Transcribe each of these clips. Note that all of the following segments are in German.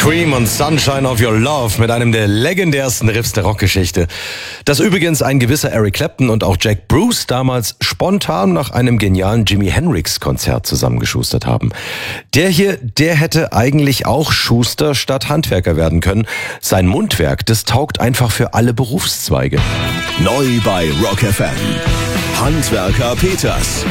Cream und Sunshine of Your Love mit einem der legendärsten Riffs der Rockgeschichte. Das übrigens ein gewisser Eric Clapton und auch Jack Bruce damals spontan nach einem genialen Jimi Hendrix Konzert zusammengeschustert haben. Der hätte eigentlich auch Schuster statt Handwerker werden können. Sein Mundwerk, das taugt einfach für alle Berufszweige. Neu bei Rock FM. Handwerker Peters.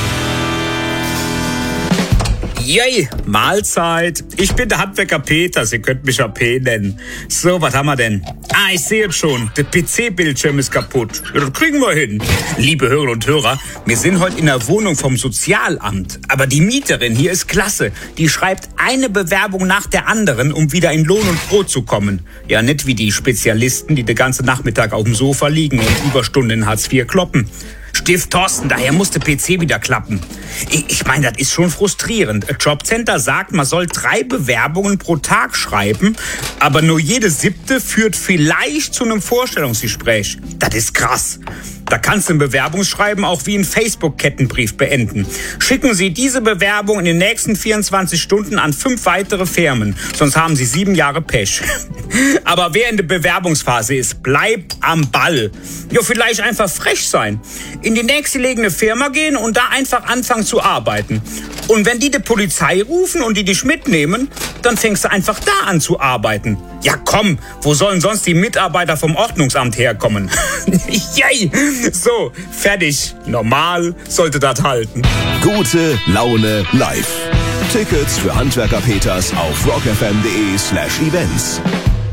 Yay, Mahlzeit. Ich bin der Handwerker Peters, ihr könnt mich AP nennen. So, was haben wir denn? Ich sehe es schon, der PC-Bildschirm ist kaputt. Ja, das kriegen wir hin. Liebe Hörerinnen und Hörer, wir sind heute in der Wohnung vom Sozialamt. Aber die Mieterin hier ist klasse. Die schreibt eine Bewerbung nach der anderen, um wieder in Lohn und Brot zu kommen. Ja, nicht wie die Spezialisten, die den ganzen Nachmittag auf dem Sofa liegen und Überstunden in Hartz IV kloppen. Stift Thorsten, daher muss der PC wieder klappen. Ich meine, das ist schon frustrierend. Ein Jobcenter sagt, man soll 3 Bewerbungen pro Tag schreiben, aber nur jede 7. führt vielleicht zu einem Vorstellungsgespräch. Das ist krass. Da kannst du ein Bewerbungsschreiben auch wie ein Facebook-Kettenbrief beenden. Schicken Sie diese Bewerbung in den nächsten 24 Stunden an 5 weitere Firmen, sonst haben Sie 7 Jahre Pech. Aber wer in der Bewerbungsphase ist, bleibt am Ball. Ja, vielleicht einfach frech sein. In die nächstgelegene Firma gehen und da einfach anfangen zu arbeiten. Und wenn die Polizei rufen und die dich mitnehmen, dann fängst du einfach da an zu arbeiten. Ja komm, wo sollen sonst die Mitarbeiter vom Ordnungsamt herkommen? Yay! So, fertig. Normal sollte das halten. Gute Laune live. Tickets für Handwerker Peters auf rockfm.de/events.